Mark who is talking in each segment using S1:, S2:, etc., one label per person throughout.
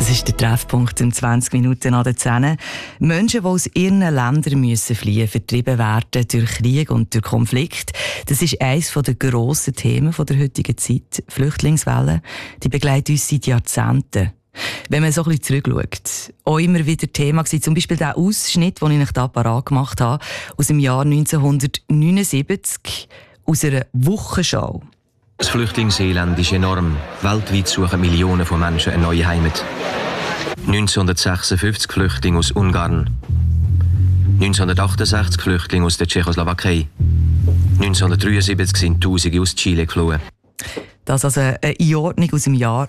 S1: Das ist der Treffpunkt in 20 Minuten an der 10. Menschen, die aus ihren Ländern müssen fliehen, vertrieben werden durch Krieg und durch Konflikt. Das ist eines der grossen Themen der heutigen Zeit. Flüchtlingswellen, die begleiten uns seit Jahrzehnten. Wenn man so ein bisschen zurückschaut, auch immer wieder Thema war, zum Beispiel der Ausschnitt, den ich euch hier parat gemacht habe, aus dem Jahr 1979, aus einer Wochenschau.
S2: Das Flüchtlingselend ist enorm. Weltweit suchen Millionen von Menschen eine neue Heimat. 1956 Flüchtlinge aus Ungarn. 1968 Flüchtlinge aus der Tschechoslowakei. 1973 sind Tausende aus Chile geflohen.
S1: Das ist also eine Einordnung aus dem Jahr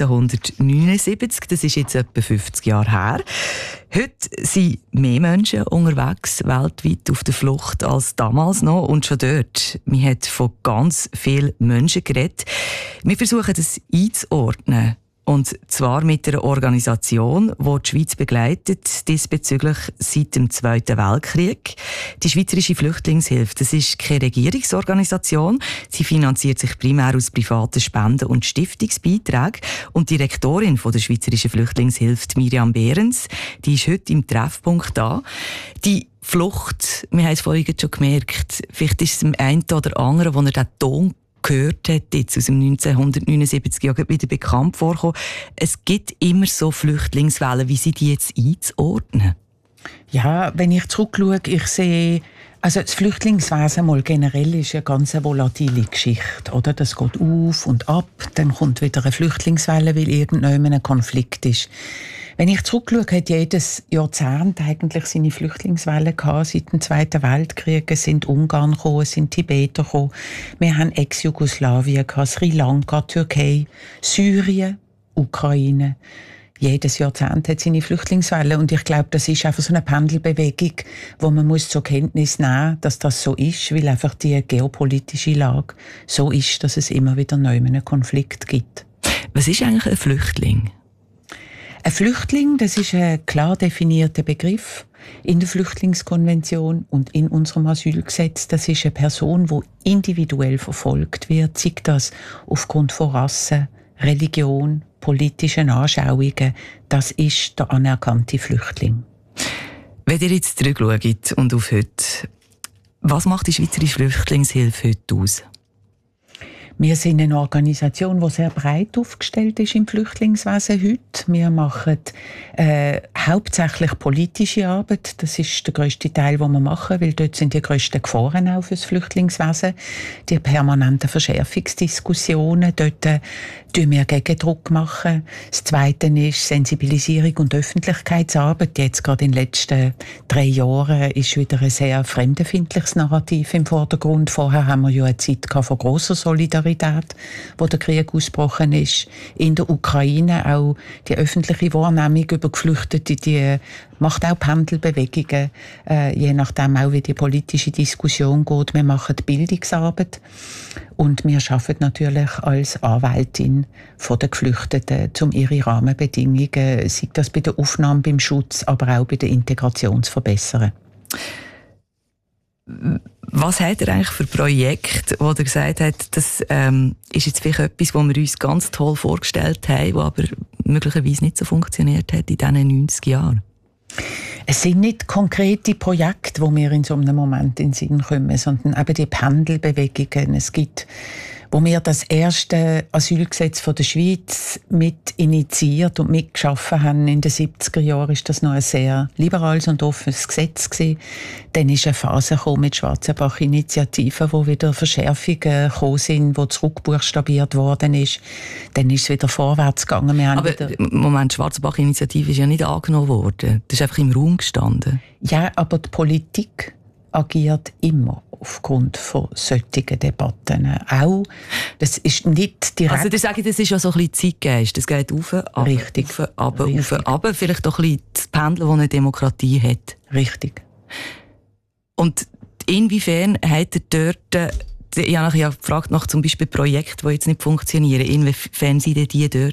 S1: 1979. Das ist jetzt etwa 50 Jahre her. Heute sind mehr Menschen unterwegs, weltweit auf der Flucht, als damals noch. Und schon dort, man hat von ganz vielen Menschen geredet. Wir versuchen das einzuordnen. Und zwar mit einer Organisation, die die Schweiz begleitet, diesbezüglich seit dem Zweiten Weltkrieg. Die Schweizerische Flüchtlingshilfe, das ist keine Regierungsorganisation. Sie finanziert sich primär aus privaten Spenden und Stiftungsbeiträgen. Und die Direktorin der Schweizerischen Flüchtlingshilfe, Miriam Behrens, die ist heute im Treffpunkt da. Die Flucht, wir haben es vorhin schon gemerkt, vielleicht ist es dem einen oder anderen, wo er den Ton gehört hat, jetzt aus dem 1979 Jahr wieder bekannt vorkommen. Es gibt immer so Flüchtlingswellen. Wie sind die jetzt einzuordnen?
S3: Ja, wenn ich zurückschaue, ich sehe, also das Flüchtlingswesen mal generell ist eine ganz volatile Geschichte, oder? Das geht auf und ab, dann kommt wieder eine Flüchtlingswelle, weil irgendjemand ein Konflikt ist. Wenn ich zurückschaue, hat jedes Jahrzehnt eigentlich seine Flüchtlingswelle gehabt. Seit dem Zweiten Weltkrieg sind Ungarn gekommen, sind Tibeter gekommen. Wir haben Ex-Jugoslawien gehabt, Sri Lanka, Türkei, Syrien, Ukraine. Jedes Jahrzehnt hat seine Flüchtlingswelle. Und ich glaube, das ist einfach so eine Pendelbewegung, wo man muss zur Kenntnis nehmen, dass das so ist, weil einfach die geopolitische Lage so ist, dass es immer wieder neu einen Konflikt gibt.
S1: Was ist eigentlich ein Flüchtling?
S3: Ein Flüchtling, das ist ein klar definierter Begriff in der Flüchtlingskonvention und in unserem Asylgesetz. Das ist eine Person, die individuell verfolgt wird, sei das aufgrund von Rasse, Religion, politischen Anschauungen. Das ist der anerkannte Flüchtling.
S1: Wenn ihr jetzt zurückschaut und auf heute, was macht die Schweizerische Flüchtlingshilfe heute aus?
S3: Wir sind eine Organisation, die sehr breit aufgestellt ist im Flüchtlingswesen heute. Wir machen hauptsächlich politische Arbeit. Das ist der grösste Teil, den wir machen, weil dort sind die grössten Gefahren auch für das Flüchtlingswesen. Die permanenten Verschärfungsdiskussionen, dort tun wir Gegendruck machen. Das Zweite ist Sensibilisierung und Öffentlichkeitsarbeit. Jetzt gerade in den letzten 3 Jahren ist wieder ein sehr fremdenfeindliches Narrativ im Vordergrund. Vorher haben wir ja eine Zeit von grosser Solidarität, wo der Krieg ausgebrochen ist. In der Ukraine auch die öffentliche Wahrnehmung über Geflüchtete, die macht auch Pendelbewegungen, je nachdem auch, wie die politische Diskussion geht. Wir machen Bildungsarbeit und wir arbeiten natürlich als Anwältin von den Geflüchteten, um ihre Rahmenbedingungen, sei das bei der Aufnahme, beim Schutz, aber auch bei der Integration zu verbessern.
S1: Was hat er eigentlich für Projekte, wo er gesagt hat, das ist jetzt vielleicht etwas, was wir uns ganz toll vorgestellt haben, was aber möglicherweise nicht so funktioniert hat in diesen 90 Jahren?
S3: Es sind nicht konkrete Projekte, die mir in so einem Moment in den Sinn kommen, sondern eben die Pendelbewegungen. Es gibt, wo wir das erste Asylgesetz von der Schweiz mit initiiert und mitgeschaffen haben in den 70er Jahren, ist das noch ein sehr liberales und offenes Gesetz gewesen. Dann ist eine Phase gekommen mit Schwarzenbach-Initiativen, wo wieder Verschärfungen gekommen sind, wo zurückbuchstabiert worden ist. Dann ist es wieder vorwärts gegangen.
S1: Aber Moment, Schwarzenbach-Initiative ist ja nicht angenommen worden. Das ist einfach im Raum gestanden.
S3: Ja, aber die Politik agiert immer aufgrund von solchen Debatten. Auch, das ist nicht direkt...
S1: Also, das ist ja so ein bisschen Zeitgeist. Das geht rauf, ab,
S3: Richtig.
S1: Rauf, ab, vielleicht auch ein bisschen das Pendeln, das eine Demokratie hat.
S3: Richtig.
S1: Und inwiefern hat er dort... Ich habe ja gefragt nach zum Beispiel Projekten, die jetzt nicht funktionieren. Inwiefern sind denn die dort?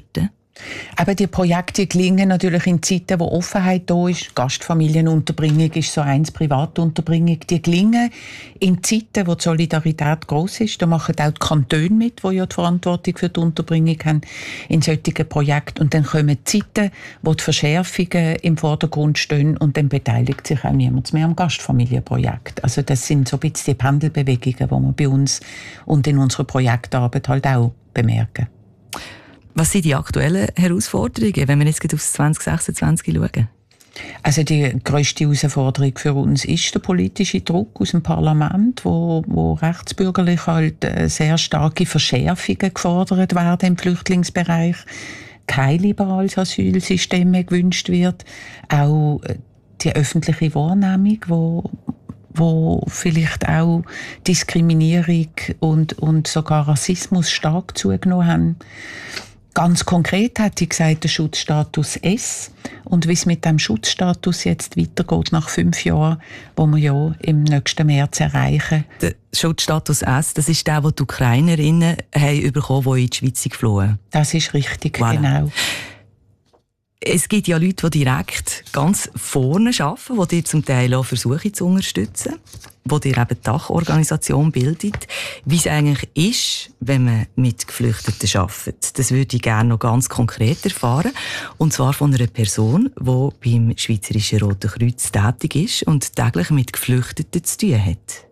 S3: Aber die Projekte gelingen natürlich in Zeiten, wo Offenheit da ist. Gastfamilienunterbringung ist so eins, Privatunterbringung. Die gelingen in Zeiten, wo die Solidarität gross ist. Da machen auch die Kantone mit, die ja die Verantwortung für die Unterbringung haben, in solchen Projekten. Und dann kommen Zeiten, wo die Verschärfungen im Vordergrund stehen und dann beteiligt sich auch niemand mehr am Gastfamilienprojekt. Also das sind so ein bisschen die Pendelbewegungen, die wir bei uns und in unserer Projektarbeit halt auch bemerken.
S1: Was sind die aktuellen Herausforderungen, wenn wir jetzt auf 2026 schauen?
S3: Also die grösste Herausforderung für uns ist der politische Druck aus dem Parlament, wo rechtsbürgerlich halt sehr starke Verschärfungen gefordert werden im Flüchtlingsbereich. Kein liberales Asylsystem mehr gewünscht wird. Auch die öffentliche Wahrnehmung, wo vielleicht auch Diskriminierung und sogar Rassismus stark zugenommen haben. Ganz konkret hat sie gesagt, der Schutzstatus S. Und wie es mit dem Schutzstatus jetzt weitergeht nach 5 Jahren, wo wir ja im nächsten März erreichen.
S1: Der Schutzstatus S, das ist der, den die Ukrainerinnen haben bekommen, die in die Schweiz geflohen.
S3: Das ist richtig,
S1: voilà.
S3: Genau.
S1: Es gibt ja Leute, die direkt ganz vorne arbeiten, die dir zum Teil auch versuchen zu unterstützen, die dir eben die Dachorganisation bildet. Wie es eigentlich ist, wenn man mit Geflüchteten arbeitet, das würde ich gerne noch ganz konkret erfahren. Und zwar von einer Person, die beim Schweizerischen Roten Kreuz tätig ist und täglich mit Geflüchteten zu tun hat.